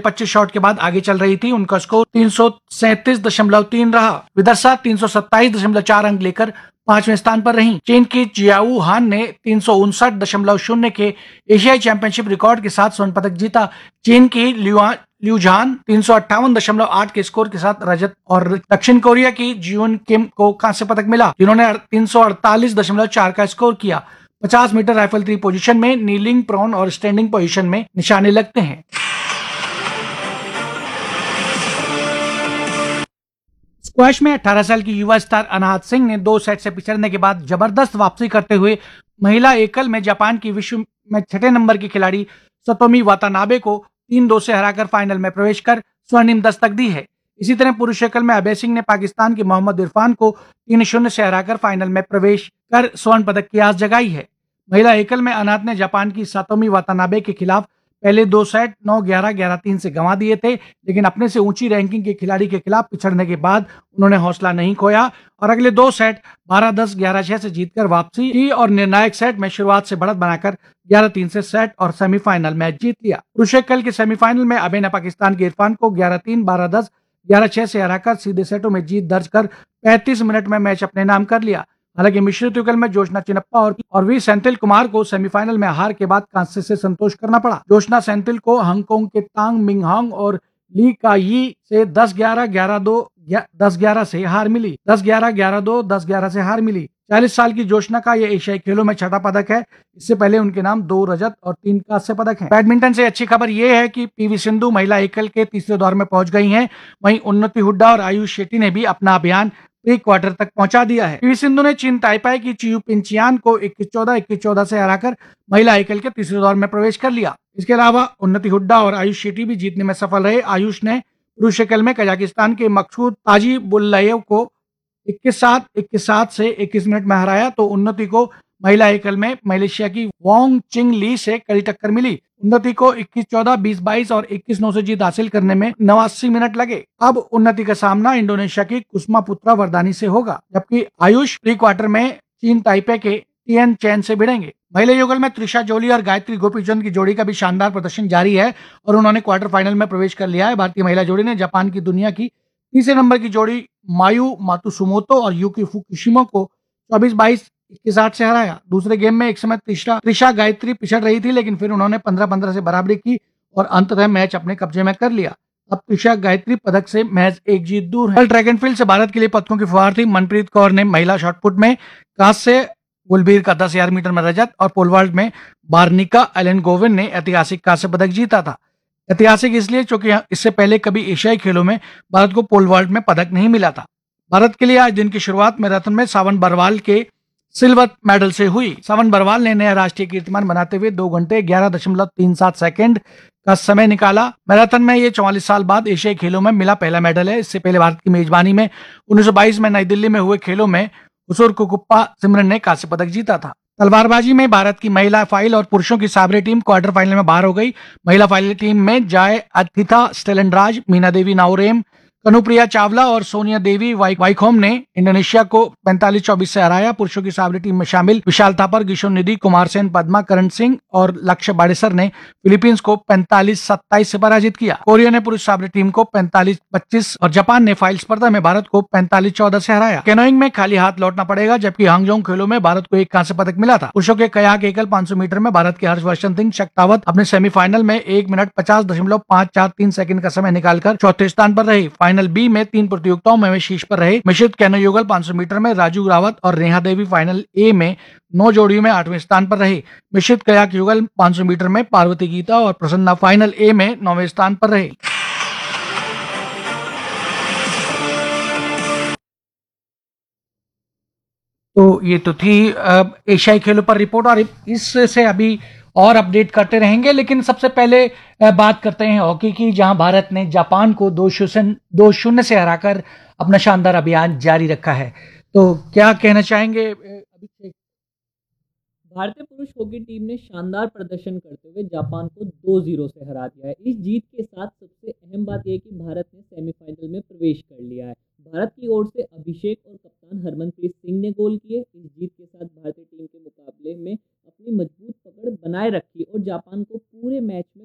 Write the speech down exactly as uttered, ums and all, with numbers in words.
पच्चीस शॉट के बाद आगे चल रही थी। उनका स्कोर तीन सौ सैंतीस दशमलव तीन रहा। विदर्शा तीन सौ सत्ताईस दशमलव चार अंक लेकर पांचवें स्थान पर रहीं। चीन की जियाऊ हान ने तीन सौ उनसठ दशमलव शून्य के एशियाई चैंपियनशिप रिकॉर्ड के साथ स्वर्ण पदक जीता। चीन की ल्यूआ ल्यूजान तीन सौ अट्ठावन दशमलव आठ के स्कोर के साथ रजत और दक्षिण कोरिया की जियोन किम को कांस्य पदक मिला, जिन्होंने तीन सौ अड़तालीस दशमलव चार का स्कोर किया। पचास मीटर राइफल थ्री पोजीशन में नीलिंग, प्रोन और स्टैंडिंग पोजीशन में निशाने लगते हैं। स्क्वैश में अठारह साल की युवा स्टार अनाहत सिंह ने दो सेट से पिछड़ने के बाद जबरदस्त वापसी करते हुए महिला एकल में जापान की विश्व में छठे नंबर की खिलाड़ी सतोमी वातानाबे को तीन दो से हराकर फाइनल में प्रवेश कर स्वर्णिम दस्तक दी है। इसी तरह पुरुष एकल में अभय सिंह ने पाकिस्तान के मोहम्मद इरफान को तीन शून्य से हराकर फाइनल में प्रवेश कर स्वर्ण पदक की आस जगाई है। महिला एकल में अनाहत ने जापान की सातोमी वातानाबे के खिलाफ पहले दो सेट नौ ग्यारह ग्यारह तीन से गंवा दिए थे, लेकिन अपने से ऊंची रैंकिंग के खिलाड़ी के खिलाफ पिछड़ने के बाद उन्होंने हौसला नहीं खोया और अगले दो सेट बारह दस ग्यारह छह से जीतकर वापसी की और निर्णायक सेट में शुरुआत से बढ़त बनाकर ग्यारह तीन से सेट और सेमीफाइनल मैच जीत लिया। पुरुष एकल के सेमीफाइनल में अभय ने पाकिस्तान के इरफान को ग्यारह तीन, बारह दस, ग्यारह छह से हराकर सीधे सेटों में जीत दर्ज कर पैंतीस मिनट में मैच अपने नाम कर लिया। हालांकि मिश्रित युगल में जोशना चिनप्पा और, और वी सेंथिल कुमार को सेमीफाइनल में हार के बाद कांस्य से संतोष करना पड़ा। जोशना सेंथिल को हांगकांग के तांग मिंगहांग और ली का यी से दस ग्यारह, ग्यारह दो, दस ग्यारह से हार मिली। दस ग्यारह, ग्यारह दो, दस ग्यारह से हार मिली। चालीस साल की जोशना का यह एशियाई खेलों में छठा पदक है। इससे पहले उनके नाम दो रजत और तीन कांस्य पदक हैं। बैडमिंटन से अच्छी खबर यह है कि पीवी सिंधु महिला एकल के तीसरे दौर में पहुंच गई हैं। वहीं उन्नति हुड्डा और आयुष शेट्टी ने भी अपना अभियान प्री क्वार्टर तक पहुंचा दिया है। पीवी सिंधु ने चीन ताइपाई की चियू पिंचियान को इक्कीस चौदह, इक्कीस चौदह से हराकर महिला एकल के तीसरे दौर में प्रवेश कर लिया। इसके अलावा उन्नति हुड्डा और आयुष शेट्टी भी जीतने में सफल रहे। आयुष ने पुरुष एकल में कजाकिस्तान के मकसूद ताजीबुल्लायेव को इक्कीस सात, इक्कीस सात से इक्कीस मिनट में हराया, तो उन्नति को महिला एकल में मलेशिया की वोंग चिंग ली से कड़ी टक्कर मिली। उन्नति को इक्कीस चौदह, बीस बाईस और इक्कीस नौ से जीत हासिल करने में नवासी मिनट लगे। अब उन्नति का सामना इंडोनेशिया की कुसुमा पुत्रा वरदानी से होगा, जबकि आयुष प्री क्वार्टर में चीन ताइपे के टियन चैन से भिड़ेंगे। महिला युगल में त्रिशा जोली और गायत्री गोपीचंद की जोड़ी का भी शानदार प्रदर्शन जारी है और उन्होंने क्वार्टर फाइनल में प्रवेश कर लिया है। भारतीय महिला जोड़ी ने जापान की दुनिया की तीसरे नंबर की जोड़ी मायू मातुसुमोतो और यूकी फुकुशिमा को चौबीस बाईस, इक्कीस आठ से हराया। दूसरे गेम में एक समय त्रिशा त्रिशा गायत्री पिछड़ रही थी, लेकिन फिर उन्होंने पंद्रह पंद्रह से बराबरी की और अंततः मैच अपने कब्जे में कर लिया। अब त्रिशा गायत्री पदक से महज एक जीत दूर है। कल ट्रैक एंड फील्ड से भारत के लिए पदकों की फुहार थी। मनप्रीत कौर ने महिला शॉटपुट में कांस्य, गुलबीर का दस हजार मीटर में रजत और पोल वॉल्ट में बार्निका एलन गोविंद ने ऐतिहासिक कांस्य पदक जीता था। ऐतिहासिक इसलिए क्योंकि इससे पहले कभी एशियाई खेलों में भारत को पोल वॉल्ट में पदक नहीं मिला था। भारत के लिए आज दिन की शुरुआत मैराथन में सावन बरवाल के सिल्वर मेडल से हुई। सावन बरवाल ने नया राष्ट्रीय कीर्तिमान बनाते हुए दो घंटे ग्यारह दशमलव तीन सात सेकंड का समय निकाला। मैराथन में ये चौवालीस साल बाद एशियाई खेलों में मिला पहला मेडल है। इससे पहले भारत की मेजबानी में उन्नीस सौ बाईस में नई दिल्ली में हुए खेलों में हुसूर कुकुप्पा सिमरन ने कांस्य पदक जीता था। तलवारबाजी में भारत की महिला फाइल और पुरुषों की साबरे टीम क्वार्टर फाइनल में बाहर हो गई। महिला फाइल टीम में जय अथिथा स्टेलनराज, मीना देवी नाउरेम, कनुप्रिया चावला और सोनिया देवी वाइखोम ने इंडोनेशिया को पैंतालीस चौबीस से हराया। पुरुषों की साबरी टीम में शामिल विशाल थापर, किशोर निधि, कुमार सेन, पद्मा, करण सिंह और लक्ष्य बाड़ेसर ने फिलीपींस को पैंतालीस सत्ताईस से पराजित किया। कोरिया ने पुरुष साबरी टीम को पैंतालीस पच्चीस और जापान ने फाइल स्पर्धा में भारत को पैंतालीस चौदह से हराया। कैनोइंग में खाली हाथ लौटना पड़ेगा, जबकि हांगजोंग खेलों में भारत को एक कांस्य पदक मिला था। पुरुषों के कयाक एकल पांच सौ मीटर में भारत के हर्षवर्धन सिंह शक्तावत अपने सेमीफाइनल में एक मिनट पचास दशमलव पांच चार तीन सेकंड का समय निकालकर चौथे स्थान पर रहे। फाइनल बी में तीन प्रतियोगिताओं में शीर्ष पर रहे। मिश्रित कैनो युगल पांच सौ मीटर में राजू रावत और नेहा देवी फाइनल ए में नौ जोड़ियों में आठवें स्थान पर रहे। मिश्रित कयाक युगल पांच सौ मीटर में पार्वती गीता और प्रसन्ना फाइनल ए में नौवें स्थान पर रहे। तो ये तो थी एशियाई खेलों पर रिपोर्ट और इससे अभी और अपडेट करते रहेंगे, लेकिन सबसे पहले बात करते हैं हॉकी की, जहां भारत ने जापान को दो शून्य दो शून्य से हराकर अपना शानदार अभियान जारी रखा है। तो क्या कहना चाहेंगे अभिषेक? भारतीय पुरुष हॉकी टीम ने शानदार प्रदर्शन करते हुए जापान को दो जीरो से हरा दिया है। इस जीत के साथ सबसे अहम बात यह है कि भारत ने सेमीफाइनल में प्रवेश कर लिया है। भारत की ओर से अभिषेक और कप्तान हरमनप्रीत सिंह ने गोल किए। इस जीत के साथ भारतीय टीम के मुकाबले में अपनी मजबूत पकड़ बनाए रखी और जापान को पूरे मैच में